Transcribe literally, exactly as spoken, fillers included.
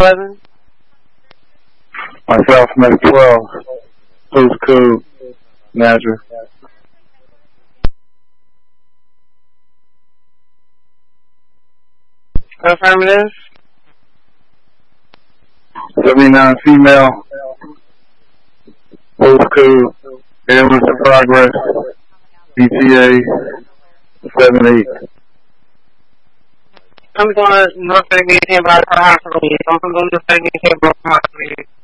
eleven? Myself, Medic twelve. Postcode, Nazareth. Affirmative. seventy-nine female. Postcode, Ambulance in Progress. B T A, seven eight. I'm going to North Bay Hospital. I'm going to North Bay Hospital.